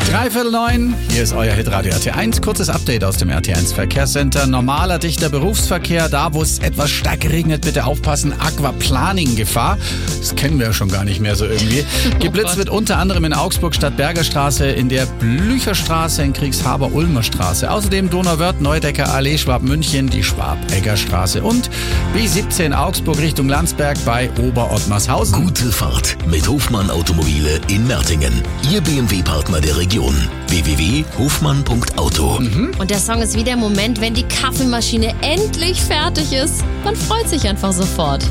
9:03, hier ist euer Hitradio RT1. Kurzes Update aus dem RT1 Verkehrscenter. Normaler, dichter Berufsverkehr. Da, wo es etwas stark regnet, bitte aufpassen. Aquaplaning-Gefahr. Das kennen wir ja schon gar nicht mehr so irgendwie. Geblitzt wird unter anderem in Augsburg Stadtberger Straße, in der Blücherstraße, in Kriegshaber Ulmer Straße. Außerdem Donauwörth, Neudecker Allee, Schwabmünchen, die Schwabegger Straße und B17 Augsburg Richtung Landsberg bei Oberottmarshausen. Gute Fahrt mit Hofmann Automobile in Mertingen. Ihr BMW-Partner der Region. www.hofmann.auto. Und der Song ist wie der Moment, wenn die Kaffeemaschine endlich fertig ist. Man freut sich einfach sofort.